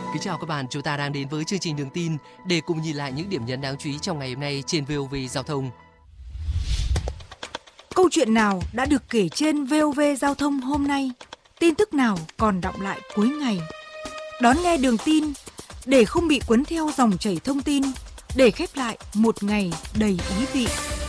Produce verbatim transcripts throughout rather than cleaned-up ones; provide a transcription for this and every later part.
Kính chào các bạn, chúng ta đang đến với chương trình Đường tin để cùng nhìn lại những điểm nhấn đáng chú ý trong ngày hôm nay trên vê o vê Giao thông. Câu chuyện nào đã được kể trên vê o vê Giao thông hôm nay? Tin tức nào còn đọng lại cuối ngày? Đón nghe Đường tin để không bị cuốn theo dòng chảy thông tin, để khép lại một ngày đầy ý vị.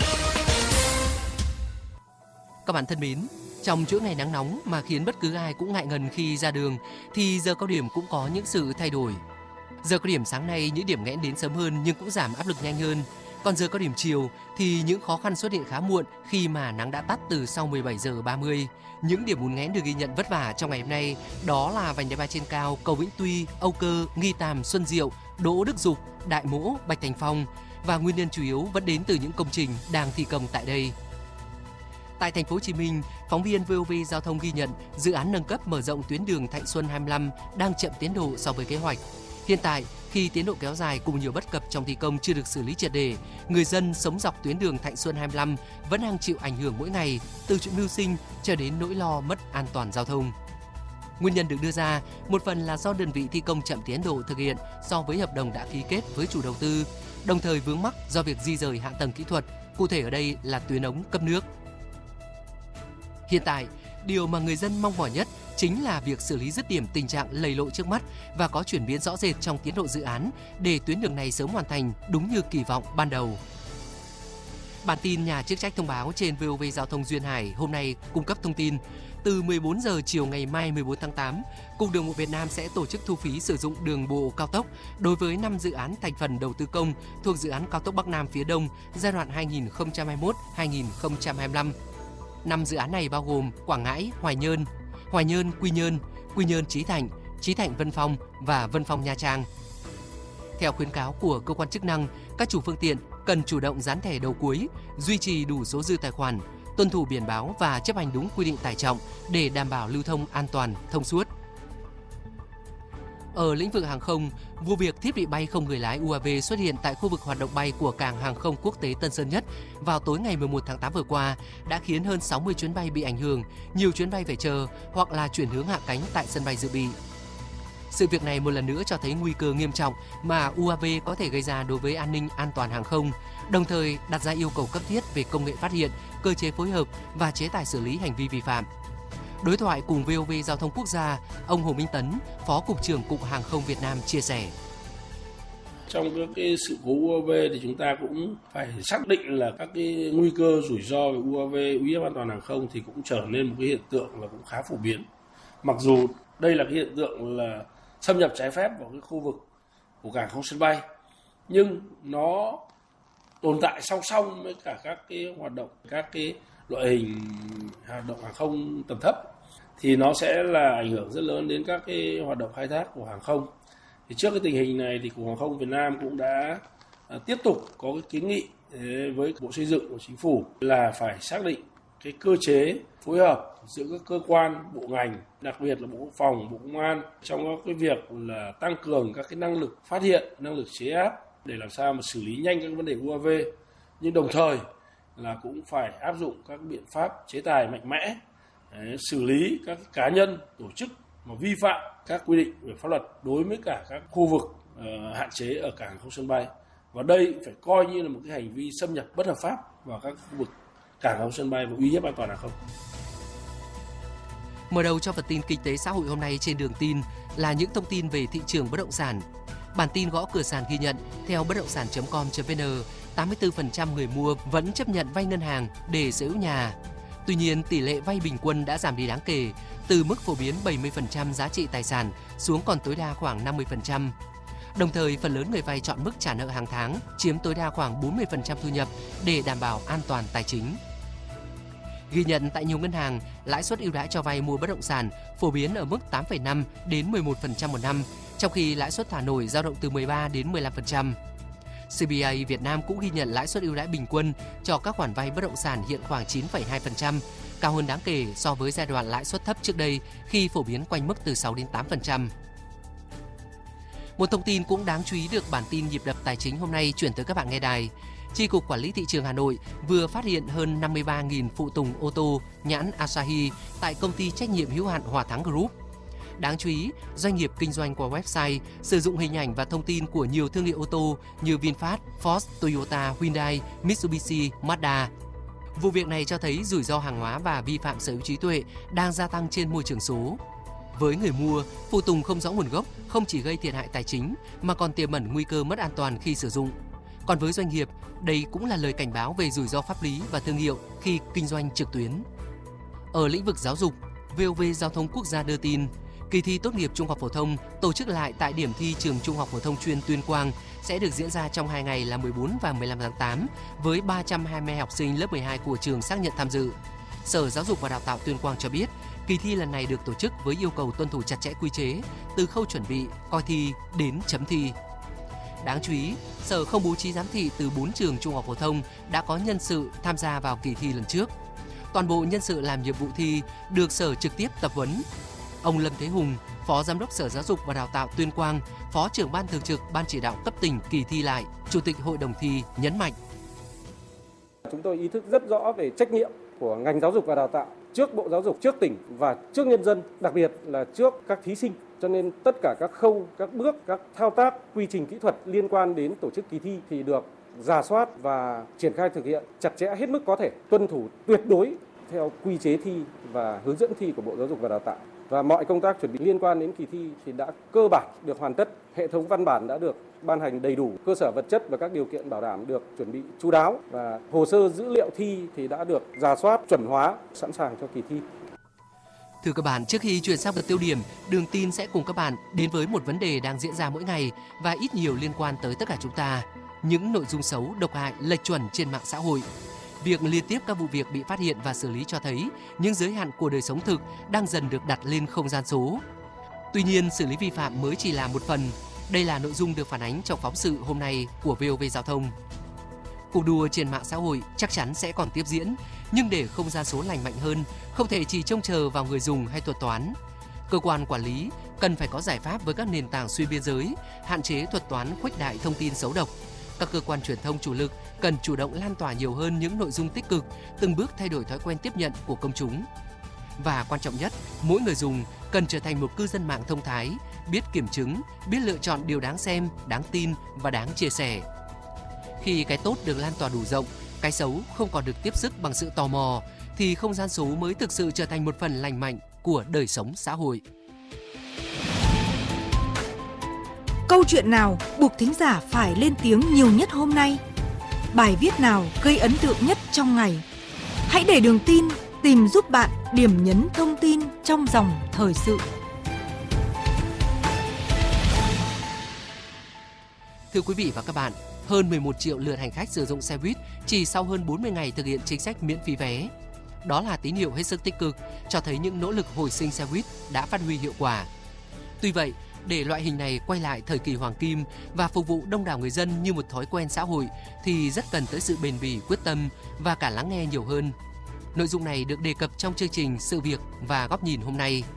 Các bạn thân mến, trong chuỗi ngày nắng nóng mà khiến bất cứ ai cũng ngại ngần khi ra đường thì giờ cao điểm cũng có những sự thay đổi. Giờ cao điểm sáng nay những điểm nghẽn đến sớm hơn nhưng cũng giảm áp lực nhanh hơn. Còn giờ cao điểm chiều thì những khó khăn xuất hiện khá muộn khi mà nắng đã tắt từ sau mười bảy giờ ba mươi. Những điểm ùn nghẽn được ghi nhận vất vả trong ngày hôm nay đó là vành đai ba trên cao, cầu Vĩnh Tuy, Âu Cơ, Nghi Tàm, Xuân Diệu, Đỗ Đức Dục, Đại Mỗ, Bạch Thành Phong và nguyên nhân chủ yếu vẫn đến từ những công trình đang thi công tại đây. Tại thành phố Hồ Chí Minh, phóng viên vê o vê Giao thông ghi nhận dự án nâng cấp mở rộng tuyến đường Thạnh Xuân hai mươi lăm đang chậm tiến độ so với kế hoạch. Hiện tại, khi tiến độ kéo dài cùng nhiều bất cập trong thi công chưa được xử lý triệt để, người dân sống dọc tuyến đường Thạnh Xuân hai mươi lăm vẫn đang chịu ảnh hưởng mỗi ngày, từ chuyện mưu sinh cho đến nỗi lo mất an toàn giao thông. Nguyên nhân được đưa ra một phần là do đơn vị thi công chậm tiến độ thực hiện so với hợp đồng đã ký kết với chủ đầu tư, đồng thời vướng mắc do việc di rời hạ tầng kỹ thuật, cụ thể ở đây là tuyến ống cấp nước. Hiện tại, điều mà người dân mong mỏi nhất chính là việc xử lý dứt điểm tình trạng lầy lội trước mắt và có chuyển biến rõ rệt trong tiến độ dự án để tuyến đường này sớm hoàn thành đúng như kỳ vọng ban đầu. Bản tin nhà chức trách thông báo trên vê o vê Giao thông Duyên Hải hôm nay cung cấp thông tin từ mười bốn giờ chiều ngày mai mười bốn tháng tám, Cục Đường bộ Việt Nam sẽ tổ chức thu phí sử dụng đường bộ cao tốc đối với năm dự án thành phần đầu tư công thuộc dự án cao tốc Bắc Nam phía Đông giai đoạn hai nghìn không trăm hai mươi mốt đến hai nghìn không trăm hai mươi lăm. Năm dự án này bao gồm Quảng Ngãi, Hoài Nhơn, Hoài Nhơn, Quy Nhơn, Quy Nhơn, Chí Thạnh, Chí Thạnh, Vân Phong và Vân Phong, Nha Trang. Theo khuyến cáo của cơ quan chức năng, các chủ phương tiện cần chủ động dán thẻ đầu cuối, duy trì đủ số dư tài khoản, tuân thủ biển báo và chấp hành đúng quy định tải trọng để đảm bảo lưu thông an toàn, thông suốt. Ở lĩnh vực hàng không, vụ việc thiết bị bay không người lái u a vê xuất hiện tại khu vực hoạt động bay của cảng hàng không quốc tế Tân Sơn Nhất vào tối ngày mười một tháng tám vừa qua đã khiến hơn sáu mươi chuyến bay bị ảnh hưởng, nhiều chuyến bay phải chờ hoặc là chuyển hướng hạ cánh tại sân bay dự bị. Sự việc này một lần nữa cho thấy nguy cơ nghiêm trọng mà u a vê có thể gây ra đối với an ninh an toàn hàng không, đồng thời đặt ra yêu cầu cấp thiết về công nghệ phát hiện, cơ chế phối hợp và chế tài xử lý hành vi vi phạm. Đối thoại cùng vê o vê Giao thông Quốc gia, ông Hồ Minh Tấn, Phó Cục trưởng Cục Hàng không Việt Nam chia sẻ. Trong các cái sự cố u a vê thì chúng ta cũng phải xác định là các cái nguy cơ rủi ro về u a vê, uy hiếp an toàn hàng không thì cũng trở nên một cái hiện tượng là cũng khá phổ biến. Mặc dù đây là cái hiện tượng là xâm nhập trái phép vào cái khu vực của cảng không sân bay, nhưng nó tồn tại song song với cả các cái hoạt động, các cái loại hình hoạt động hàng không tầm thấp thì nó sẽ là ảnh hưởng rất lớn đến các cái hoạt động khai thác của hàng không. Thì trước cái tình hình này thì Cục Hàng không Việt Nam cũng đã tiếp tục có cái kiến nghị với Bộ Xây dựng của Chính phủ là phải xác định cái cơ chế phối hợp giữa các cơ quan, bộ ngành, đặc biệt là Bộ Quốc phòng, Bộ Công an trong cái việc là tăng cường các cái năng lực phát hiện, năng lực chế áp để làm sao mà xử lý nhanh các vấn đề u a vê, nhưng đồng thời là cũng phải áp dụng các biện pháp chế tài mạnh mẽ để xử lý các cá nhân, tổ chức mà vi phạm các quy định về pháp luật đối với cả các khu vực uh, hạn chế ở cảng không sân bay. Và đây phải coi như là một cái hành vi xâm nhập bất hợp pháp vào các khu vực cảng không sân bay và uy hiếp an toàn hàng không. Mở đầu cho phần tin kinh tế xã hội hôm nay trên Đường tin là những thông tin về thị trường bất động sản. Bản tin gõ cửa sàn ghi nhận, theo bất động sản chấm com chấm vn, tám mươi tư phần trăm người mua vẫn chấp nhận vay ngân hàng để sở hữu nhà. Tuy nhiên, tỷ lệ vay bình quân đã giảm đi đáng kể, từ mức phổ biến bảy mươi phần trăm giá trị tài sản xuống còn tối đa khoảng năm mươi phần trăm. Đồng thời, phần lớn người vay chọn mức trả nợ hàng tháng, chiếm tối đa khoảng bốn mươi phần trăm thu nhập để đảm bảo an toàn tài chính. Ghi nhận tại nhiều ngân hàng, lãi suất ưu đãi cho vay mua bất động sản phổ biến ở mức tám phẩy năm đến mười một phần trăm một năm, trong khi lãi suất thả nổi dao động từ mười ba đến mười lăm phần trăm. xê bê a Việt Nam cũng ghi nhận lãi suất ưu đãi bình quân cho các khoản vay bất động sản hiện khoảng chín phẩy hai phần trăm, cao hơn đáng kể so với giai đoạn lãi suất thấp trước đây khi phổ biến quanh mức từ sáu đến tám phần trăm. Một thông tin cũng đáng chú ý được bản tin nhịp đập tài chính hôm nay chuyển tới các bạn nghe đài. Chi cục Quản lý thị trường Hà Nội vừa phát hiện hơn năm mươi ba nghìn phụ tùng ô tô nhãn Asahi tại công ty trách nhiệm hữu hạn Hòa Thắng Group. Đáng chú ý, doanh nghiệp kinh doanh qua website sử dụng hình ảnh và thông tin của nhiều thương hiệu ô tô như VinFast, Ford, Toyota, Hyundai, Mitsubishi, Mazda. Vụ việc này cho thấy rủi ro hàng hóa và vi phạm sở hữu trí tuệ đang gia tăng trên môi trường số. Với người mua, phụ tùng không rõ nguồn gốc không chỉ gây thiệt hại tài chính mà còn tiềm ẩn nguy cơ mất an toàn khi sử dụng. Còn với doanh nghiệp, đây cũng là lời cảnh báo về rủi ro pháp lý và thương hiệu khi kinh doanh trực tuyến. Ở lĩnh vực giáo dục, vê o vê Giao thông Quốc gia đưa tin, kỳ thi tốt nghiệp trung học phổ thông tổ chức lại tại điểm thi trường Trung học phổ thông chuyên Tuyên Quang sẽ được diễn ra trong hai ngày là mười bốn và mười lăm tháng tám với ba trăm hai mươi hai học sinh lớp mười hai của trường xác nhận tham dự. Sở Giáo dục và Đào tạo Tuyên Quang cho biết, kỳ thi lần này được tổ chức với yêu cầu tuân thủ chặt chẽ quy chế từ khâu chuẩn bị, coi thi đến chấm thi. Đáng chú ý, Sở không bố trí giám thị từ bốn trường trung học phổ thông đã có nhân sự tham gia vào kỳ thi lần trước. Toàn bộ nhân sự làm nhiệm vụ thi được Sở trực tiếp tập huấn. Ông Lâm Thế Hùng, Phó Giám đốc Sở Giáo dục và Đào tạo Tuyên Quang, Phó trưởng Ban Thường trực Ban Chỉ đạo cấp tỉnh kỳ thi lại, Chủ tịch Hội đồng thi nhấn mạnh. Chúng tôi ý thức rất rõ về trách nhiệm của ngành giáo dục và đào tạo trước Bộ Giáo dục, trước tỉnh và trước nhân dân, đặc biệt là trước các thí sinh. Cho nên tất cả các khâu, các bước, các thao tác, quy trình kỹ thuật liên quan đến tổ chức kỳ thi thì được rà soát và triển khai thực hiện chặt chẽ hết mức có thể, tuân thủ tuyệt đối theo quy chế thi và hướng dẫn thi của Bộ Giáo dục và Đào tạo. Và mọi công tác chuẩn bị liên quan đến kỳ thi thì đã cơ bản được hoàn tất, hệ thống văn bản đã được ban hành đầy đủ, cơ sở vật chất và các điều kiện bảo đảm được chuẩn bị chu đáo và hồ sơ dữ liệu thi thì đã được rà soát, chuẩn hóa, sẵn sàng cho kỳ thi. Thưa các bạn, trước khi chuyển sang phần tiêu điểm, Đường Tin sẽ cùng các bạn đến với một vấn đề đang diễn ra mỗi ngày và ít nhiều liên quan tới tất cả chúng ta. Những nội dung xấu, độc hại, lệch chuẩn trên mạng xã hội. Việc liên tiếp các vụ việc bị phát hiện và xử lý cho thấy những giới hạn của đời sống thực đang dần được đặt lên không gian số. Tuy nhiên, xử lý vi phạm mới chỉ là một phần. Đây là nội dung được phản ánh trong phóng sự hôm nay của vê o vê Giao thông. Cuộc đua trên mạng xã hội chắc chắn sẽ còn tiếp diễn, nhưng để không gian số lành mạnh hơn, không thể chỉ trông chờ vào người dùng hay thuật toán. Cơ quan quản lý cần phải có giải pháp với các nền tảng xuyên biên giới, hạn chế thuật toán khuếch đại thông tin xấu độc. Các cơ quan truyền thông chủ lực cần chủ động lan tỏa nhiều hơn những nội dung tích cực, từng bước thay đổi thói quen tiếp nhận của công chúng. Và quan trọng nhất, mỗi người dùng cần trở thành một cư dân mạng thông thái, biết kiểm chứng, biết lựa chọn điều đáng xem, đáng tin và đáng chia sẻ. Khi cái tốt được lan tỏa đủ rộng, cái xấu không còn được tiếp sức bằng sự tò mò, thì không gian số mới thực sự trở thành một phần lành mạnh của đời sống xã hội. Câu chuyện nào buộc thính giả phải lên tiếng nhiều nhất hôm nay? Bài viết nào gây ấn tượng nhất trong ngày? Hãy để Đường Tin tìm giúp bạn điểm nhấn thông tin trong dòng thời sự. Thưa quý vị và các bạn, hơn mười một triệu lượt hành khách sử dụng xe buýt chỉ sau hơn bốn mươi ngày thực hiện chính sách miễn phí vé. Đó là tín hiệu hết sức tích cực, cho thấy những nỗ lực hồi sinh xe buýt đã phát huy hiệu quả. Tuy vậy, để loại hình này quay lại thời kỳ hoàng kim và phục vụ đông đảo người dân như một thói quen xã hội thì rất cần tới sự bền bỉ, quyết tâm và cả lắng nghe nhiều hơn. Nội dung này được đề cập trong chương trình Sự việc và Góc nhìn hôm nay.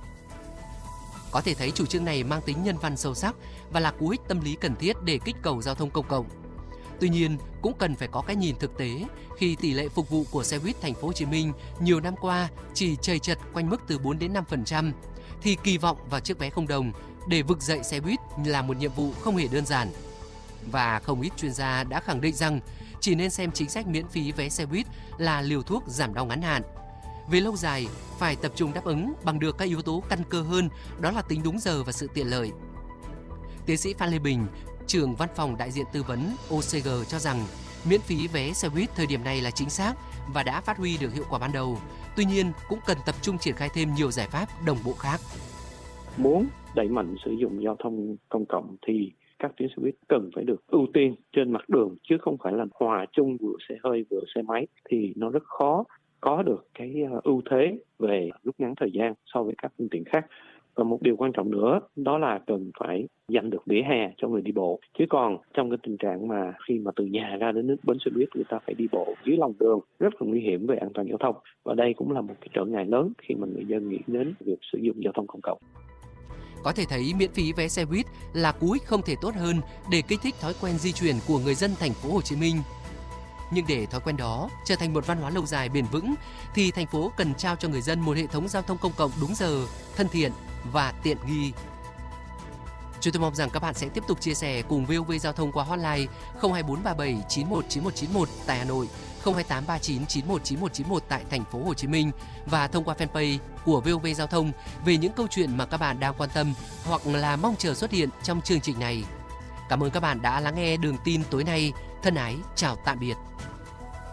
Có thể thấy chủ trương này mang tính nhân văn sâu sắc và là cú hích tâm lý cần thiết để kích cầu giao thông công cộng. Tuy nhiên, cũng cần phải có cái nhìn thực tế khi tỷ lệ phục vụ của xe buýt thành phố Hồ Chí Minh nhiều năm qua chỉ chầy chật quanh mức từ bốn đến năm phần trăm thì kỳ vọng vào chiếc vé không đồng để vực dậy xe buýt là một nhiệm vụ không hề đơn giản. Và không ít chuyên gia đã khẳng định rằng chỉ nên xem chính sách miễn phí vé xe buýt là liều thuốc giảm đau ngắn hạn. Về lâu dài, phải tập trung đáp ứng bằng được các yếu tố căn cơ hơn, đó là tính đúng giờ và sự tiện lợi. Tiến sĩ Phan Lê Bình, trưởng văn phòng đại diện tư vấn o xê giê cho rằng miễn phí vé xe buýt thời điểm này là chính xác và đã phát huy được hiệu quả ban đầu. Tuy nhiên, cũng cần tập trung triển khai thêm nhiều giải pháp đồng bộ khác. Muốn đẩy mạnh sử dụng giao thông công cộng thì các tuyến xe buýt cần phải được ưu tiên trên mặt đường, chứ không phải là hòa chung vừa xe hơi vừa xe máy, thì nó rất khó có được cái ưu thế về rút ngắn thời gian so với các phương tiện khác. Và một điều quan trọng nữa đó là cần phải dành được vỉa hè cho người đi bộ. Chứ còn trong cái tình trạng mà khi mà từ nhà ra đến bến xe buýt người ta phải đi bộ dưới lòng đường rất là nguy hiểm về an toàn giao thông. Và đây cũng là một cái trở ngại lớn khi mà người dân nghĩ đến việc sử dụng giao thông công cộng. Có thể thấy miễn phí vé xe buýt là cú hích không thể tốt hơn để kích thích thói quen di chuyển của người dân thành phố Hồ Chí Minh. Nhưng để thói quen đó trở thành một văn hóa lâu dài bền vững thì thành phố cần trao cho người dân một hệ thống giao thông công cộng đúng giờ, thân thiện, và tiện nghi. Chúng tôi mong rằng các bạn sẽ tiếp tục chia sẻ cùng vê o vê Giao thông qua hotline không hai bốn ba bảy chín một chín một chín một tại Hà Nội, không hai tám ba chín chín một chín một chín một tại thành phố Hồ Chí Minh và thông qua fanpage của vê o vê Giao thông về những câu chuyện mà các bạn đang quan tâm hoặc là mong chờ xuất hiện trong chương trình này. Cảm ơn các bạn đã lắng nghe Đường tin tối nay. Thân ái, chào tạm biệt.